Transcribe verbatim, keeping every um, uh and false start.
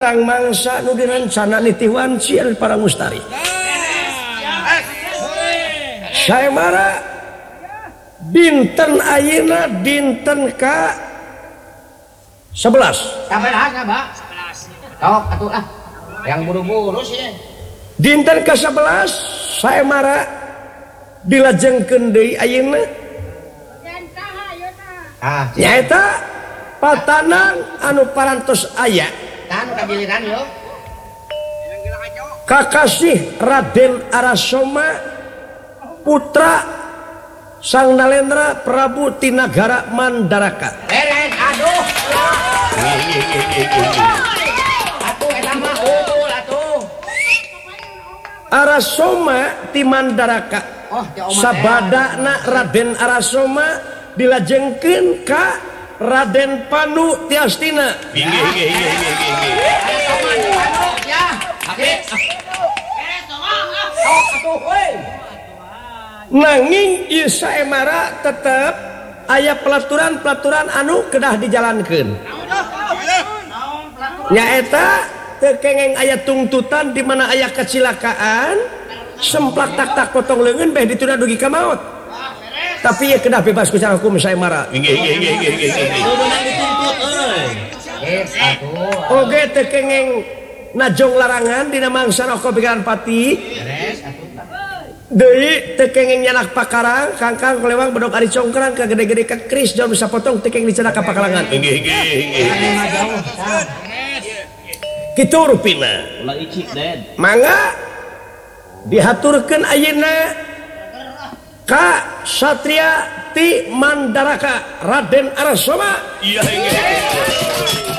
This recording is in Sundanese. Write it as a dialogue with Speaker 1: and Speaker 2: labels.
Speaker 1: mangsa nu dirancana nitiwan cian para mustari. Saya marah dinten ayeuna dinten ka sebelas.
Speaker 2: sebelas Mbak. Sok atuh ah. Yang buru-buru sih.
Speaker 1: Dinten ka sebelas saya marah dilajengkeun deui ayeuna.
Speaker 2: Ah,
Speaker 1: nyaeta patanan anu parantos aya.
Speaker 2: Kan kagiliran yo.
Speaker 1: Kakasih Raden Arasoma putra Sang Nalendra Prabu Tinagara Mandaraka.
Speaker 2: Beres aduh. Atuh eta mah hul atuh.
Speaker 1: Arasoma ti Mandaraka.
Speaker 2: Oh,
Speaker 1: sabadana Raden Arasoma dilajengkeun ka Raden Panu Tiastina.
Speaker 2: Iya iya iya iya iya. Ya, oke.
Speaker 1: Nanging ieu saemara tetep aya pelaturan-pelaturan anu kedah dijalankeun. Nyaeta teu kengeng aya tungtutan di mana aya kecelakaan, semplak tak tak potong leungeun beh dituna dugi ka maot. Tapi ya kedah bebas ku cara hukum saemara.
Speaker 2: Nggih nggih nggih nggih nggih.
Speaker 1: Oge teu kengeng najong larangan dina mangsa rokok pikiran pati. Deui teu kengeng nyanak pakarang, kangkang kelewang bedog ari congkrang ka gede-gede ka kris jauh bisa potong teu kengeng dicenak ka pakalangan.
Speaker 2: Nggih nggih nggih.
Speaker 1: Kitu rupina.
Speaker 3: Ulah icik den.
Speaker 1: Mangga dihaturkeun ayeuna ka satria ti Mandaraka Raden Arasoma.
Speaker 2: Iya nggih.